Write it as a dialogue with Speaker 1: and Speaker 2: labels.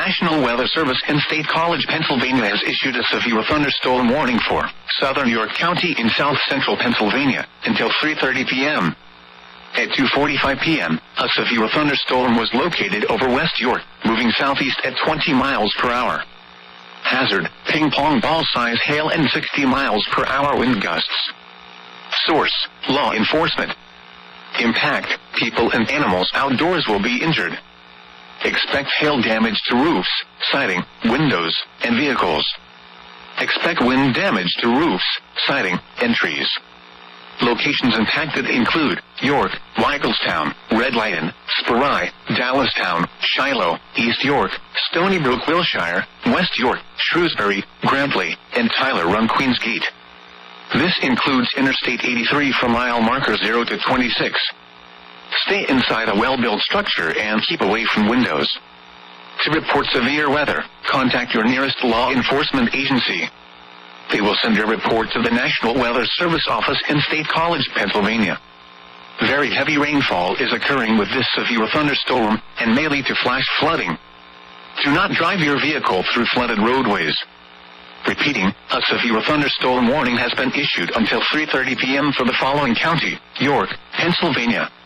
Speaker 1: National Weather Service in State College, Pennsylvania has issued a severe thunderstorm warning for southern York County in south-central Pennsylvania until 3:30 p.m. At 2:45 p.m., a severe thunderstorm was located over West York, moving southeast at 20 miles per hour. Hazard, ping-pong ball-size hail and 60 miles per hour wind gusts. Source, law enforcement. Impact, people and animals outdoors will be injured. Expect hail damage to roofs, siding, windows, and vehicles. Expect wind damage to roofs, siding, and trees. Locations impacted include York, Weigelstown, Red Lion, Spry, Dallastown, Shiloh, East York, Stony Brook, Wilshire, West York, Shrewsbury, Grantley, and Tyler Run, Queensgate. This includes Interstate 83 from mile marker 0 to 26. Stay inside a well-built structure and keep away from windows. To report severe weather, contact your nearest law enforcement agency. They will send your report to the National Weather Service office in State College, Pennsylvania. Very heavy rainfall is occurring with this severe thunderstorm and may lead to flash flooding. Do not drive your vehicle through flooded roadways. Repeating, a severe thunderstorm warning has been issued until 3:30 p.m. for the following county: York, Pennsylvania,